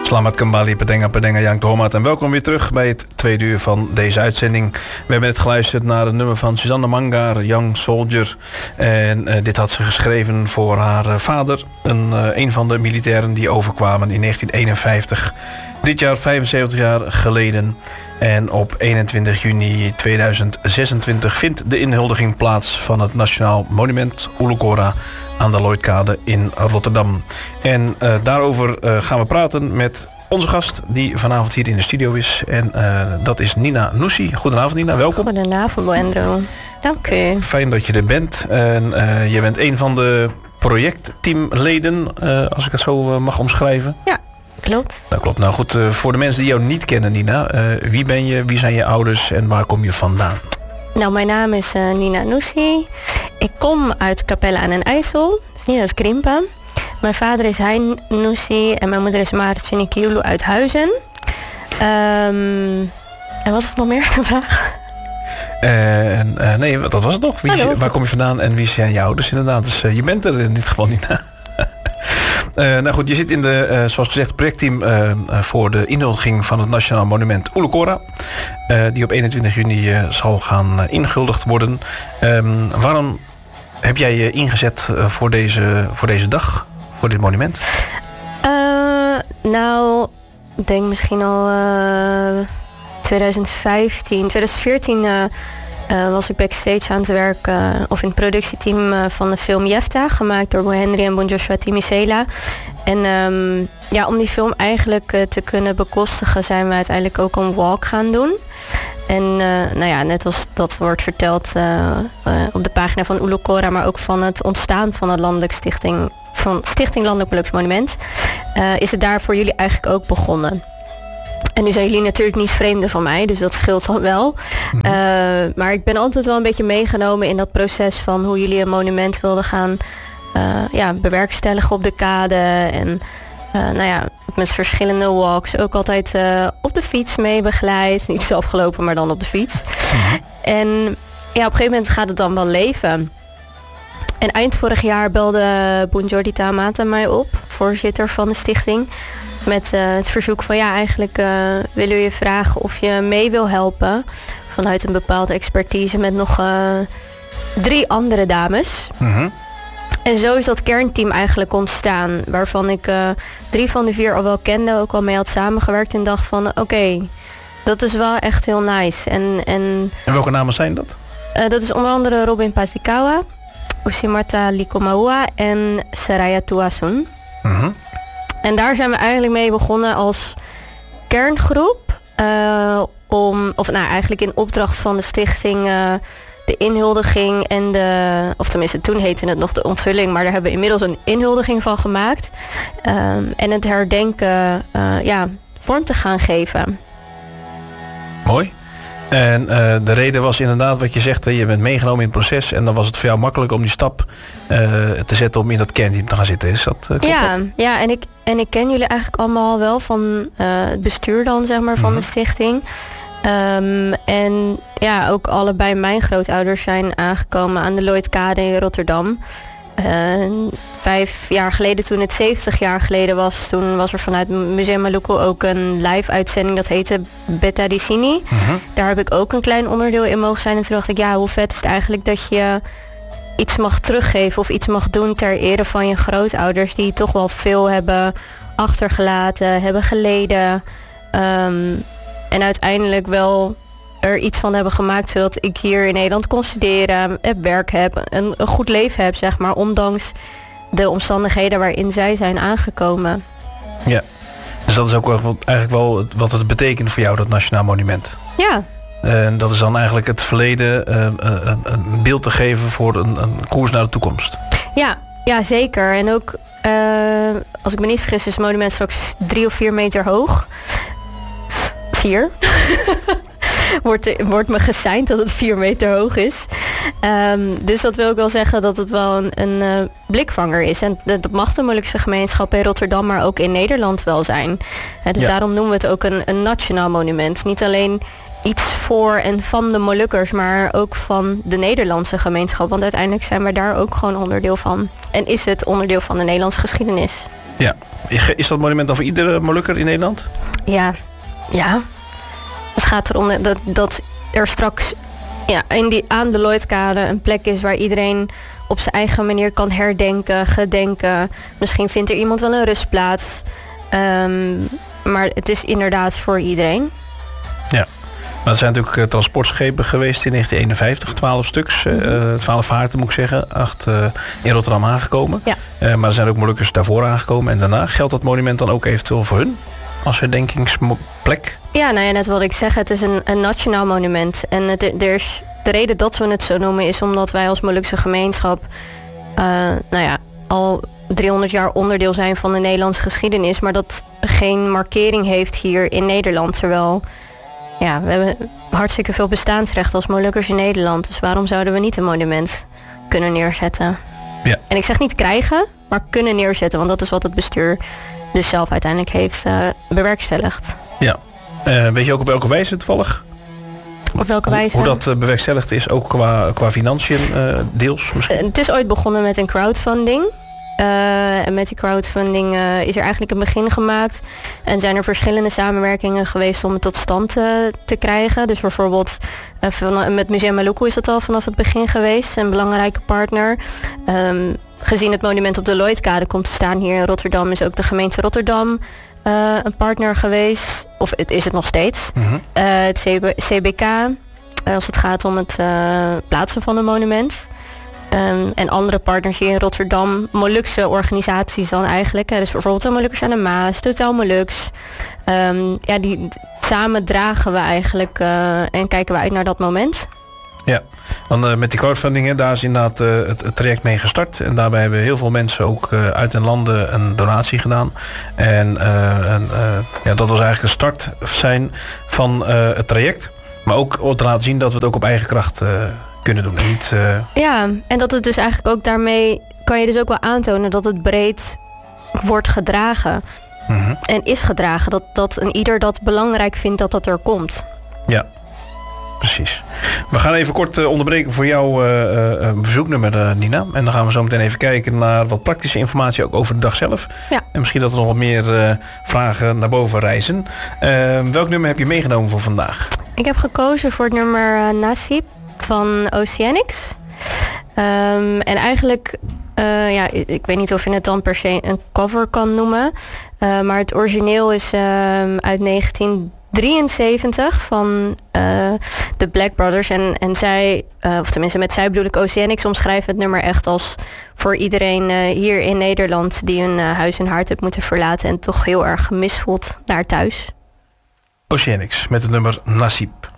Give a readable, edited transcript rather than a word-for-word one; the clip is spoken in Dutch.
Selamat kembali, Pedenga Yang Tomat. En welkom weer terug bij het tweede uur van deze uitzending. We hebben net geluisterd naar het nummer van Suzanne Mangar, Young Soldier. En dit had ze geschreven voor haar vader. Een van de militairen die overkwamen in 1951. Dit jaar 75 jaar geleden. En op 21 juni 2026 vindt de inhuldiging plaats van het Nationaal Monument Ouloucora aan de Lloydkade in Rotterdam. En daarover gaan we praten met onze gast die vanavond hier in de studio is. En dat is Nina Noussi. Goedenavond Nina, welkom. Goedenavond Boendro. Dank u. Fijn dat je er bent. En je bent een van de projectteamleden, als ik het zo mag omschrijven. Ja, klopt. Dat klopt. Nou goed, voor de mensen die jou niet kennen Nina, wie ben je, wie zijn je ouders en waar kom je vandaan? Nou, mijn naam is Nina Noussi. Ik kom uit Capelle aan den IJssel, dus niet uit Krimpen. Mijn vader is Hein Noussi en mijn moeder is Maartje Nikiulu uit Huizen. En wat is nog meer de vraag? Nee, dat was het nog. Waar kom je vandaan en wie zijn je ouders inderdaad? Dus je bent er in dit geval niet. Nou goed, je zit in de, zoals gezegd, projectteam voor de inhuldiging van het Nationaal Monument Ouloucora. Die op 21 juni zal gaan ingehuldigd worden. Waarom heb jij je ingezet voor deze dag, voor dit monument? Nou, ik denk misschien al 2014 was ik backstage aan het werken of in het productieteam van de film Jefta, gemaakt door Henry en Bonjoshua Timisela. En om die film eigenlijk te kunnen bekostigen zijn we uiteindelijk ook een walk gaan doen. En net als dat wordt verteld op de pagina van Ouloucora, maar ook van het ontstaan van het Stichting Landelijk Geluksmonument, is het daar voor jullie eigenlijk ook begonnen. En nu zijn jullie natuurlijk niet vreemden van mij, dus dat scheelt dan wel. Maar ik ben altijd wel een beetje meegenomen in dat proces van hoe jullie een monument wilden gaan bewerkstelligen op de kade. En met verschillende walks, ook altijd op de fiets mee begeleid. Niet zelf gelopen, maar dan op de fiets. En ja, op een gegeven moment gaat het dan wel leven. En eind vorig jaar belde Boenjordi Tamata mij op, voorzitter van de stichting, met het verzoek van eigenlijk willen we je vragen of je mee wil helpen vanuit een bepaalde expertise met nog 3 andere dames. En zo is dat kernteam eigenlijk ontstaan, waarvan ik 3 van de 4 al wel kende, ook al mee had samengewerkt en dacht van oké, dat is wel echt heel nice. En welke namen zijn dat? Dat is onder andere Robin Patikawa, Usimata Likomaua en Saraya Tuasun. En daar zijn we eigenlijk mee begonnen als kerngroep. Eigenlijk in opdracht van de stichting de inhuldiging en toen heette het nog de onthulling, maar daar hebben we inmiddels een inhuldiging van gemaakt. En het herdenken vorm te gaan geven. Mooi. En de reden was inderdaad wat je zegt, je bent meegenomen in het proces en dan was het voor jou makkelijk om die stap te zetten om in dat kernteam te gaan zitten. Is dat klopt? Ja, en ik ken jullie eigenlijk allemaal wel van het bestuur dan, zeg maar, van de stichting. En ja, ook allebei mijn grootouders zijn aangekomen aan de Lloydkade in Rotterdam. 5 jaar geleden, toen het 70 jaar geleden was, toen was er vanuit Museum Maluku ook een live uitzending, dat heette Beta di Cini. Daar heb ik ook een klein onderdeel in mogen zijn. En toen dacht ik, hoe vet is het eigenlijk dat je iets mag teruggeven of iets mag doen ter ere van je grootouders, die toch wel veel hebben achtergelaten, hebben geleden. En uiteindelijk wel er iets van hebben gemaakt, zodat ik hier in Nederland kon studeren, werk heb, een goed leven heb, zeg maar, ondanks de omstandigheden waarin zij zijn aangekomen. Ja, dus dat is ook eigenlijk wel wat het betekent voor jou, dat Nationaal Monument. Ja. En dat is dan eigenlijk het verleden een beeld te geven voor een koers naar de toekomst. Ja, zeker. En ook, als ik me niet vergis, is het monument straks 3 of 4 meter hoog. 4. Wordt me geseind dat het 4 meter hoog is. Dus dat wil ik wel zeggen dat het wel een blikvanger is. En dat mag de Molukse gemeenschap in Rotterdam, maar ook in Nederland wel zijn. Dus daarom noemen we het ook een nationaal monument. Niet alleen iets voor en van de Molukkers, maar ook van de Nederlandse gemeenschap. Want uiteindelijk zijn we daar ook gewoon onderdeel van. En is het onderdeel van de Nederlandse geschiedenis. Ja. Is dat monument dan voor iedere Molukker in Nederland? Ja. Het gaat erom dat er straks aan de Lloydkade een plek is waar iedereen op zijn eigen manier kan herdenken, gedenken. Misschien vindt er iemand wel een rustplaats. Maar het is inderdaad voor iedereen. Ja. Maar er zijn natuurlijk transportschepen geweest in 1951, 12 stuks. 12 vaarten moet ik zeggen, 8 in Rotterdam aangekomen. Ja. Maar er zijn ook Molukkers daarvoor aangekomen. En daarna geldt dat monument dan ook eventueel voor hun? Als herdenkingsplek? Ja, net wat ik zeg, het is een nationaal monument. En de reden dat we het zo noemen is omdat wij als Molukse gemeenschap al 300 jaar onderdeel zijn van de Nederlandse geschiedenis, maar dat geen markering heeft hier in Nederland. Terwijl we hebben hartstikke veel bestaansrecht als Molukkers in Nederland. Dus waarom zouden we niet een monument kunnen neerzetten? Ja. En ik zeg niet krijgen, maar kunnen neerzetten, want dat is wat het bestuur dus zelf uiteindelijk heeft bewerkstelligd. Ja. Weet je ook op welke wijze toevallig? Op welke wijze? Hoe dat bewerkstelligd is, ook qua financiën deels misschien? Het is ooit begonnen met een crowdfunding. En met die crowdfunding is er eigenlijk een begin gemaakt. En zijn er verschillende samenwerkingen geweest om het tot stand te krijgen. Dus bijvoorbeeld met Museum Maluku is dat al vanaf het begin geweest. Een belangrijke partner. Gezien het monument op de Lloydkade komt te staan hier in Rotterdam, is ook de gemeente Rotterdam een partner geweest. Of het is het nog steeds. Mm-hmm. Het CBK, als het gaat om het plaatsen van een monument. En andere partners hier in Rotterdam, Molukse organisaties dan eigenlijk. Dus bijvoorbeeld de Molukkers aan de Maas, Totaal Molux. Die samen dragen we eigenlijk en kijken we uit naar dat moment. Ja, dan met die crowdfunding, daar is inderdaad het traject mee gestart. En daarbij hebben heel veel mensen ook uit hun landen een donatie gedaan. En dat was eigenlijk een start zijn van het traject. Maar ook te laten zien dat we het ook op eigen kracht kunnen doen. En niet, Ja, en dat het dus eigenlijk ook daarmee kan je dus ook wel aantonen dat het breed wordt gedragen. Mm-hmm. En is gedragen. Dat een ieder dat belangrijk vindt dat er komt. Ja. Precies. We gaan even kort onderbreken voor jouw verzoeknummer, Nina. En dan gaan we zo meteen even kijken naar wat praktische informatie ook over de dag zelf. Ja. En misschien dat er nog wat meer vragen naar boven reizen. Welk nummer heb je meegenomen voor vandaag? Ik heb gekozen voor het nummer Nasib van Oceanics. En eigenlijk, ik weet niet of je het dan per se een cover kan noemen. Maar het origineel is uit 1973 van de Black Brothers. En zij, of tenminste met zij bedoel ik Oceanics, omschrijven het nummer echt als voor iedereen hier in Nederland die hun huis en haard heeft moeten verlaten en toch heel erg gemist voelt naar thuis. Oceanics met het nummer Nasib.